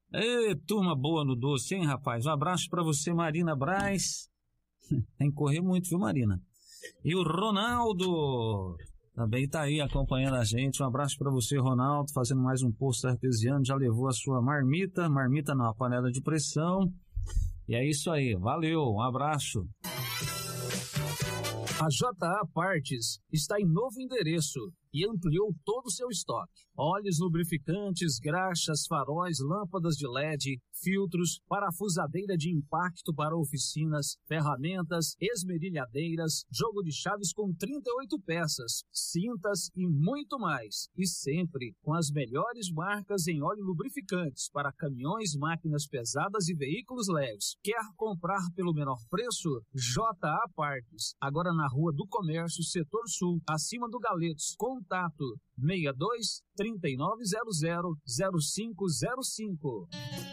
Ê, turma boa no doce, hein, rapaz? Um abraço pra você, Marina Braz. Tem que correr muito, viu, Marina? E o Ronaldo também tá aí acompanhando a gente. Um abraço pra você, Ronaldo, fazendo mais um posto artesiano. Já levou a sua marmita não, a panela de pressão. E é isso aí, valeu, um abraço. A JA Partes está em novo endereço e ampliou todo o seu estoque. Óleos lubrificantes, graxas, faróis, lâmpadas de LED, filtros, parafusadeira de impacto para oficinas, ferramentas, esmerilhadeiras, jogo de chaves com 38 peças, cintas e muito mais. E sempre com as melhores marcas em óleo lubrificantes para caminhões, máquinas pesadas e veículos leves. Quer comprar pelo menor preço? JA Partes. Agora na Rua do Comércio, Setor Sul, acima do Galetos. Contato 62 3900 0505.